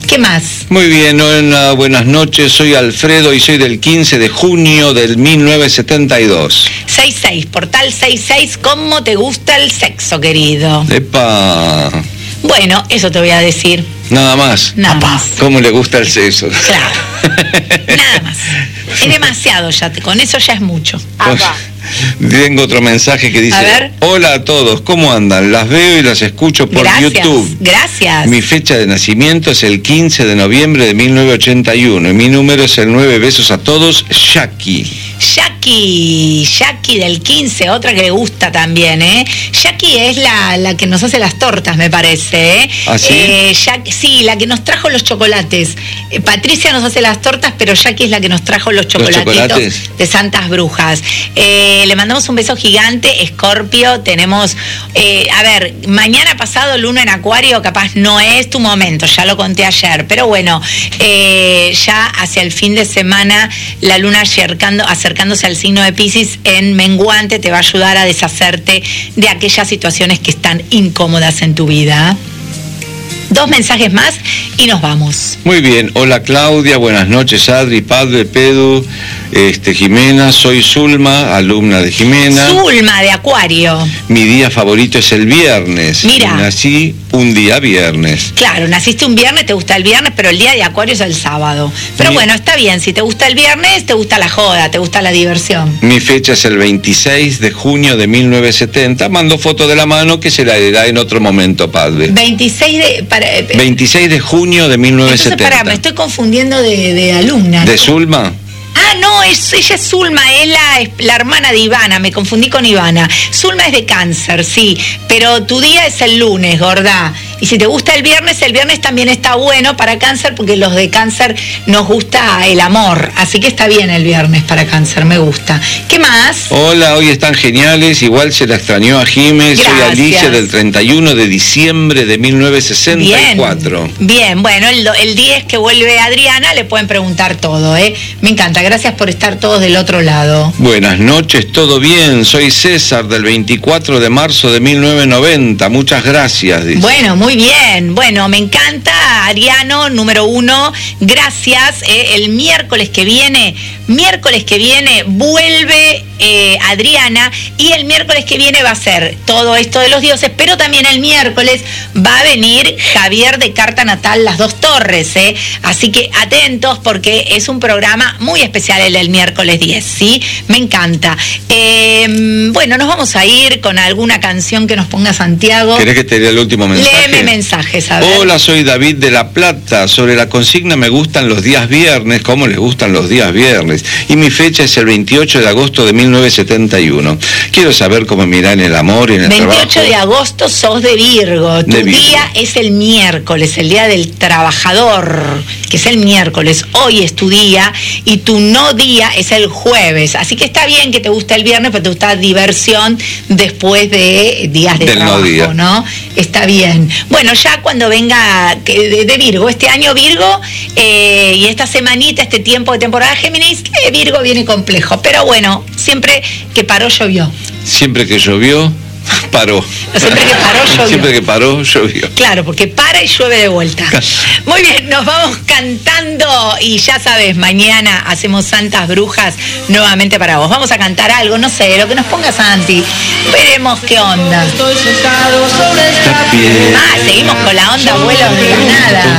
¿Qué más? Muy bien, hola, buenas noches, soy Alfredo y soy del 15 de junio del 1972. 66, portal 66, ¿cómo te gusta el sexo, querido? ¡Epa! Bueno, eso te voy a decir. Nada más. Nada más. ¿Cómo le gusta el sexo? Claro. Nada más. Es demasiado ya, con eso ya es mucho. Tengo otro mensaje que dice: hola a todos, ¿cómo andan? Las veo y las escucho por YouTube. Gracias. Mi fecha de nacimiento es el 15 de noviembre de 1981 y mi número es el 9. Besos a todos, Jackie del 15, otra que le gusta también, ¿eh? Jackie es la que nos hace las tortas, me parece, ¿eh? ¿Ah, sí? Sí, la que nos trajo los chocolates. Patricia nos hace las tortas, pero Jackie es la que nos trajo los chocolatitos de Santas Brujas. Le mandamos un beso gigante, Escorpio. Tenemos, mañana pasado Luna en Acuario, capaz no es tu momento, ya lo conté ayer, pero bueno, ya hacia el fin de semana la Luna acercándose al signo de Piscis en menguante te va a ayudar a deshacerte de aquellas situaciones que están incómodas en tu vida. 2 mensajes más y nos vamos. Muy bien, hola Claudia, buenas noches Adri, Padre, Pedu, Jimena, soy Zulma, alumna de Jimena. Zulma de Acuario. Mi día favorito es el viernes. Mira. Nací un día viernes. Claro, naciste un viernes, te gusta el viernes, pero el día de Acuario es el sábado. Pero bueno, está bien, si te gusta el viernes, te gusta la joda, te gusta la diversión. Mi fecha es el 26 de junio de 1970. Mando foto de la mano que se la dará en otro momento, Padre. 26 de junio de 1970. Entonces, me estoy confundiendo de alumna. ¿De Zulma? Ah, no, ella es Zulma, es la hermana de Ivana, me confundí con Ivana. Zulma es de Cáncer, sí, pero tu día es el lunes, gorda. Y si te gusta el viernes también está bueno para Cáncer, porque los de Cáncer nos gusta el amor. Así que está bien el viernes para Cáncer, me gusta. ¿Qué más? Hola, hoy están geniales, igual se la extrañó a Jiménez. Soy Alicia del 31 de diciembre de 1964. Bien, bueno, el 10 que vuelve Adriana, le pueden preguntar todo, ¿eh? Me encanta, gracias por estar todos del otro lado. Buenas noches, todo bien, soy César del 24 de marzo de 1990, muchas gracias. Dice. Bueno, muy bien, bueno, me encanta, Ariano, número 1, gracias. El miércoles que viene vuelve Adriana, y el miércoles que viene va a ser todo esto de los dioses, pero también el miércoles va a venir Javier de Carta Natal Las Dos Torres, así que atentos porque es un programa muy especial el del miércoles 10, ¿sí? Me encanta. Bueno, nos vamos a ir con alguna canción que nos ponga Santiago. ¿Querés que te dé el último mensaje? Léeme mensajes, a ver. Hola, soy David de La Plata. Sobre la consigna, me gustan los días viernes. ¿Cómo les gustan los días viernes? Y mi fecha es el 28 de agosto de 1971. Quiero saber cómo me irá en el amor y en el 28 trabajo. 28 de agosto sos de Virgo. Tu día es el miércoles, el día del trabajador, que es el miércoles. Hoy es tu día y tu no día es el jueves. Así que está bien que te guste el viernes, pero te gusta diversión después de días de trabajo, ¿no? Está bien. Bueno, ya cuando venga de Virgo, este año Virgo, y esta semanita, este tiempo de temporada Géminis, Virgo viene complejo. Pero bueno, siempre que paró, llovió. Siempre que llovió, paró. No, siempre que paró, llovió. Siempre que paró, llovió. Claro, porque para y llueve de vuelta. Muy bien, nos vamos cantando y ya sabes, mañana hacemos Santas Brujas nuevamente para vos. Vamos a cantar algo, no sé, lo que nos ponga Santi. Veremos qué onda. Estoy sentado sobre esta piedra. Seguimos con la onda, vuelo de la nada.